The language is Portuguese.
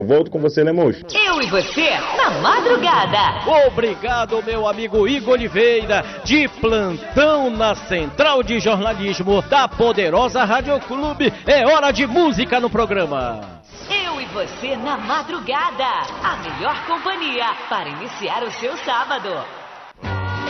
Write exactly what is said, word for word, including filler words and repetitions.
Volto com você, né, moço? Eu e você, na madrugada. Obrigado, meu amigo Igor Oliveira, de plantão na Central de Jornalismo da poderosa Rádio Clube. É hora de música no programa. Eu e você na madrugada. A melhor companhia para iniciar o seu sábado.